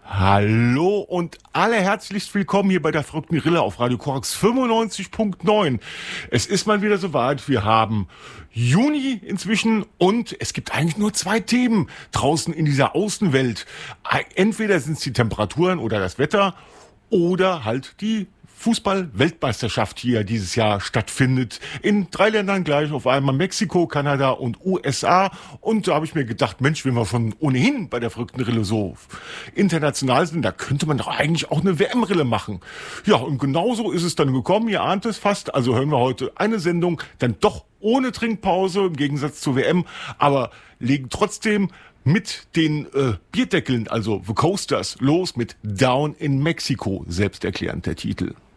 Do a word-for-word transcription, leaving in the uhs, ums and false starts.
Hallo und alle herzlichst willkommen hier bei der verrückten Rille auf Radio Korax fünfundneunzig Komma neun. Es ist mal wieder soweit. Wir haben Juni inzwischen und es gibt eigentlich nur zwei Themen draußen in dieser Außenwelt. Entweder sind es die Temperaturen oder das Wetter oder halt die Fußball-Weltmeisterschaft hier dieses Jahr stattfindet. In drei Ländern gleich auf einmal: Mexiko, Kanada und U S A. Und da habe ich mir gedacht, Mensch, wenn wir schon ohnehin bei der verrückten Rille so international sind, da könnte man doch eigentlich auch eine W M-Rille machen. Ja, und genauso ist es dann gekommen. Ihr ahnt es fast. Also hören wir heute eine Sendung dann doch ohne Trinkpause im Gegensatz zur W M, aber legen trotzdem mit den äh, Bierdeckeln, also The Coasters, los mit Down in Mexico, selbsterklärend der Titel.